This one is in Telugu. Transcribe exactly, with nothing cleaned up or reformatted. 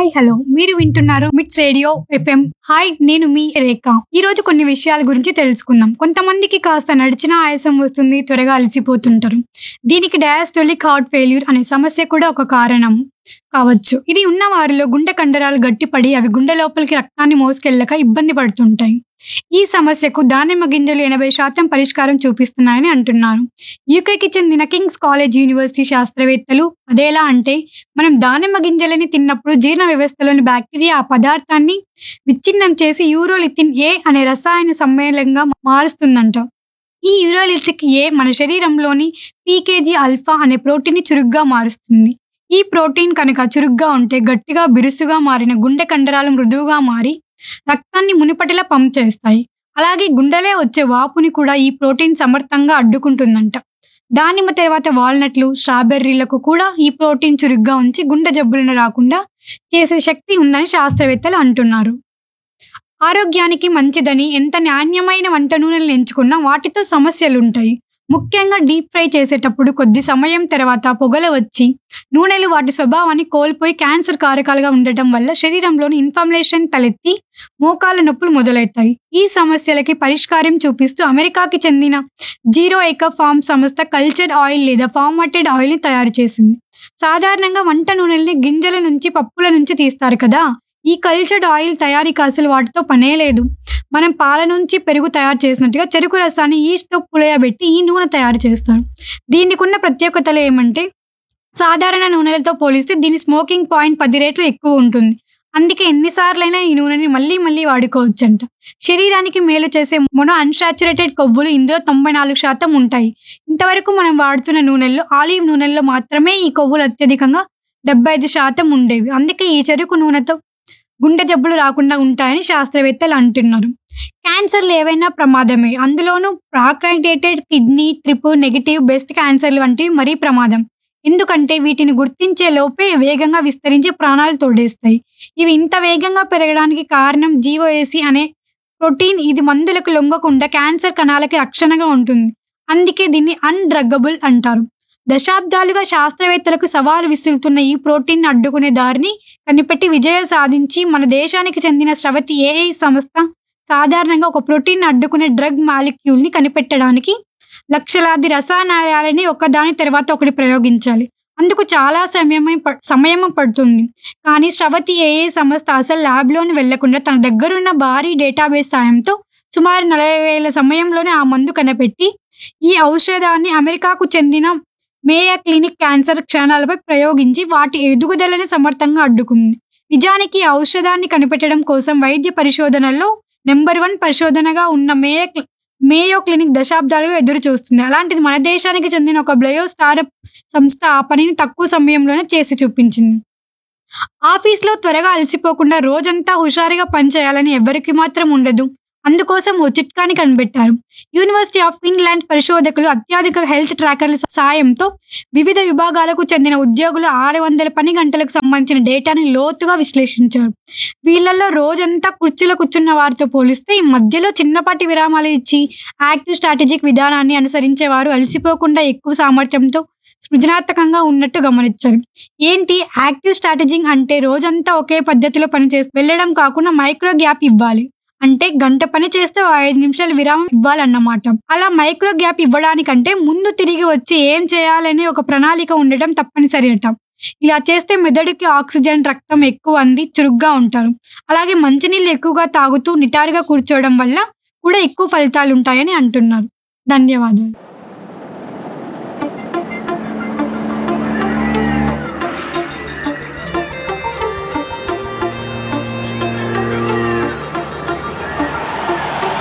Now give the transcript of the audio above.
హాయ్ హలో మీరు వింటున్నారు మిట్స్ రేడియో ఎఫ్ఎం. హాయ్, నేను మీ రేఖ. ఈ రోజు కొన్ని విషయాల గురించి తెలుసుకుందాం. కొంతమందికి కాస్త నడిచిన ఆయాసం వస్తుంది, త్వరగా అలసిపోతుంటారు. దీనికి డయాస్టోలిక్ హార్ట్ ఫెయిల్యూర్ అనే సమస్య కూడా ఒక కారణం కావచ్చు. ఇది ఉన్న వారిలో గుండె కండరాలు గట్టిపడి అవి గుండె లోపలికి రక్తాన్ని మోసుకెళ్ళక ఇబ్బంది పడుతుంటాయి. ఈ సమస్యకు దానిమ్మ గింజలు ఎనభై శాతం పరిష్కారం చూపిస్తున్నాయని అంటున్నారు. యూకేకి చెందిన కింగ్స్ కాలేజ్ యూనివర్సిటీ శాస్త్రవేత్తలు. అదేలా అంటే, మనం దానిమ్మ గింజలని తిన్నప్పుడు జీర్ణ వ్యవస్థలోని బ్యాక్టీరియా ఆ పదార్థాన్ని విచ్ఛిన్నం చేసి యూరోలిథిన్ ఏ అనే రసాయన సమ్మేళనంగా మారుస్తుందంట. ఈ యూరోలిథిక్ ఏ మన శరీరంలోని పీకేజీ ఆల్ఫా అనే ప్రోటీన్ని చురుగ్గా మారుస్తుంది. ఈ ప్రోటీన్ కనుక చురుగ్గా ఉంటే గట్టిగా బిరుసుగా మారిన గుండె కండరాలు మృదువుగా మారి రక్తాన్ని మునుపటిలా పంప్ చేస్తాయి. అలాగే గుండెలే వచ్చే వాపుని కూడా ఈ ప్రోటీన్ సమర్థంగా అడ్డుకుంటుందంట. దానిమ్మ తర్వాత వాల్నట్లు, స్ట్రాబెర్రీలకు కూడా ఈ ప్రోటీన్ చురుగ్గా ఉంచి గుండె జబ్బులను రాకుండా చేసే శక్తి ఉందని శాస్త్రవేత్తలు అంటున్నారు. ఆరోగ్యానికి మంచిదని ఎంత నాణ్యమైన వంట నూనెలను ఎంచుకున్నా వాటితో సమస్యలుంటాయి. ముఖ్యంగా డీప్ ఫ్రై చేసేటప్పుడు కొద్ది సమయం తర్వాత పొగలు వచ్చి నూనెలు వాటి స్వభావాన్ని కోల్పోయి క్యాన్సర్ కారకాలుగా ఉండటం వల్ల శరీరంలోని ఇన్ఫ్లమేషన్ తలెత్తి మోకాళ్ళ నొప్పులు మొదలవుతాయి. ఈ సమస్యలకి పరిష్కారం చూపిస్తూ అమెరికాకి చెందిన జీరో ఎకో ఫార్మ్ సంస్థ కల్చర్డ్ ఆయిల్ లేదా ఫార్మాటెడ్ ఆయిల్ని తయారు చేసింది. సాధారణంగా వంట నూనెల్ని గింజల నుంచి, పప్పుల నుంచి తీస్తారు కదా. ఈ కల్చర్డ్ ఆయిల్ తయారీకి అసలు వాటితో పనే లేదు. మనం పాల నుంచి పెరుగు తయారు చేసినట్టుగా చెరుకు రసాన్ని ఈస్ట్తో పులియబెట్టి ఈ నూనె తయారు చేస్తారు. దీనికి ఉన్న ప్రత్యేకతలు ఏమంటే, సాధారణ నూనెలతో పోలిస్తే దీని స్మోకింగ్ పాయింట్ పది రేట్లు ఎక్కువ ఉంటుంది. అందుకే ఎన్నిసార్లైనా ఈ నూనెని మళ్ళీ మళ్ళీ వాడుకోవచ్చంట. శరీరానికి మేలు చేసే మొనో అన్సాచురేటెడ్ కొవ్వులు ఇందులో తొంభై నాలుగు శాతం ఉంటాయి. ఇంతవరకు మనం వాడుతున్న నూనెల్లో ఆలివ్ నూనెల్లో మాత్రమే ఈ కొవ్వులు అత్యధికంగా డెబ్బై ఐదు శాతం ఉండేవి. అందుకే ఈ చెరుకు నూనెతో గుండె జబ్బులు రాకుండా ఉంటాయని శాస్త్రవేత్తలు అంటున్నారు. క్యాన్సర్లు ఏవైనా ప్రమాదమే, అందులోనూ ప్రాక్రాంకేటెడ్ కిడ్నీ, ట్రిపుల్ నెగిటివ్ బ్రెస్ట్ క్యాన్సర్లు వంటివి మరీ ప్రమాదం. ఎందుకంటే వీటిని గుర్తించే లోపే వేగంగా విస్తరించి ప్రాణాలు తోడేస్తాయి. ఇవి ఇంత వేగంగా పెరగడానికి కారణం జీఓఏసీ అనే ప్రోటీన్. ఇది మందులకు లొంగకుండా క్యాన్సర్ కణాలకి రక్షణగా ఉంటుంది. అందుకే దీన్ని అన్డ్రగ్గబుల్ అంటారు. దశాబ్దాలుగా శాస్త్రవేత్తలకు సవాలు విసురుతున్న ఈ ప్రోటీన్ అడ్డుకునే దారిని కనిపెట్టి విజయం సాధించి మన దేశానికి చెందిన స్రవతి ఏఐ సంస్థ సాధారణంగా ఒక ప్రోటీన్ అడ్డుకునే డ్రగ్ మాలిక్యూల్ని కనిపెట్టడానికి లక్షలాది రసాయనాలని ఒకదాని తర్వాత ఒకటి ప్రయోగించాలి. అందుకు చాలా సమయమే సమయం పడుతుంది. కానీ స్రవతి ఏఐ సంస్థ అసలు ల్యాబ్లోని వెళ్లకుండా తన దగ్గరున్న భారీ డేటాబేస్ సాయంతో సుమారు నలభై వేల సమయంలోనే ఆ మందు కనిపెట్టి ఈ ఔషధాన్ని అమెరికాకు చెందిన మేయో క్లినిక్ క్యాన్సర్ క్షణాలపై ప్రయోగించి వాటి ఎదుగుదలని సమర్థంగా అడ్డుకుంది. నిజానికి ఈ ఔషధాన్ని కనిపెట్టడం కోసం వైద్య పరిశోధనల్లో నెంబర్ వన్ పరిశోధనగా ఉన్న మేయో మేయో క్లినిక్ దశాబ్దాలుగా ఎదురు చూస్తుంది. అలాంటిది మన దేశానికి చెందిన ఒక బయో స్టార్టప్ సంస్థ ఆ పనిని తక్కువ సమయంలోనే చేసి చూపించింది. ఆఫీస్లో త్వరగా అలసిపోకుండా రోజంతా హుషారుగా పనిచేయాలని ఎవరికి మాత్రం ఉండదు. అందుకోసం ఓ చిట్కాని కనిపెట్టారు. యూనివర్సిటీ ఆఫ్ ఫిన్లాండ్ పరిశోధకులు అత్యాధునిక హెల్త్ ట్రాకర్ల సాయంతో వివిధ విభాగాలకు చెందిన ఉద్యోగుల ఆరు వందల పని గంటలకు సంబంధించిన డేటాని లోతుగా విశ్లేషించారు. వీళ్ళల్లో రోజంతా కుర్చీలో కూర్చున్న వారితో పోలిస్తే ఈ మధ్యలో చిన్నపాటి విరామాలు ఇచ్చి యాక్టివ్ స్ట్రాటజిక్ విధానాన్ని అనుసరించే వారు అలసిపోకుండా ఎక్కువ సామర్థ్యంతో సృజనాత్మకంగా ఉన్నట్టు గమనించారు. ఏంటి యాక్టివ్ స్ట్రాటజింగ్ అంటే? రోజంతా ఒకే పద్ధతిలో పనిచేసి వెళ్ళడం కాకుండా మైక్రో గ్యాప్ ఇవ్వాలి. అంటే గంట పని చేస్తే ఐదు నిమిషాలు విరామం ఇవ్వాలన్నమాట. అలా మైక్రో గ్యాప్ ఇవ్వడానికంటే ముందు తిరిగి వచ్చి ఏం చేయాలనే ఒక ప్రణాళిక ఉండటం తప్పనిసరి అట. ఇలా చేస్తే మెదడుకి ఆక్సిజన్, రక్తం ఎక్కువ అంది చురుగ్గా ఉంటారు. అలాగే మంచినీళ్ళు ఎక్కువగా తాగుతూ నిటారుగా కూర్చోవడం వల్ల కూడా ఎక్కువ ఫలితాలు ఉంటాయని అంటున్నారు. ధన్యవాదాలు.